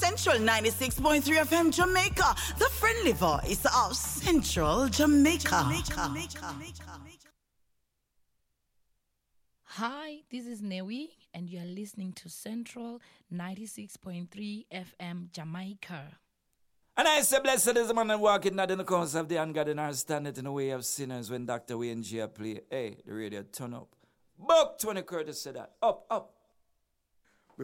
Central 96.3 FM Jamaica, the friendly voice of Central Jamaica. Hi, this is Newi, and you are listening to Central 96.3 FM Jamaica. And I say, blessed is the man that walking not in the course of the ungodly, nor standeth in the way of sinners when Dr. Wayne G. play. Hey, the radio turn up. Buck 20 Curtis said that. Up, up.